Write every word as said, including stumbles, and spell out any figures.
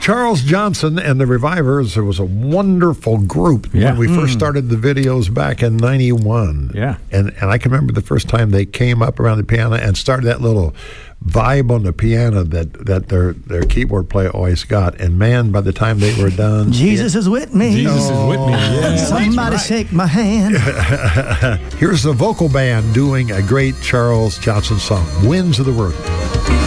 Charles Johnson and the Revivers, it was a wonderful group Yeah. when we Mm. first started the videos back in ninety-one. Yeah. And and I can remember the first time they came up around the piano and started that little vibe on the piano that, that their, their keyboard player always got. And man, by the time they were done... Jesus is with me. Jesus is with me. Yeah. Somebody shake my hand. Here's the vocal band doing a great Charles Johnson song, Winds of the World.